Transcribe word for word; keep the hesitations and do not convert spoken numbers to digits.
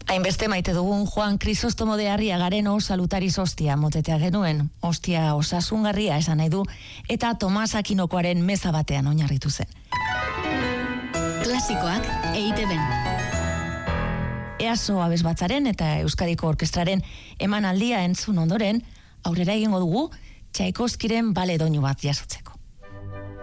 Hainbeste maite dugun Juan Krisostomo de Arriagaren salutaris ostia motetea genuen, ostia osasungarria esan nahi du, eta Tomas Akinokoaren meza batean oinarritu zen. Klasikoak E I Te Ben. Easo abesbatzaren eta Euskadiko Orkestraren emanaldia entzun ondoren, aurrera egingo dugu Tchaikovskyren bale doinu bat jasotzeko.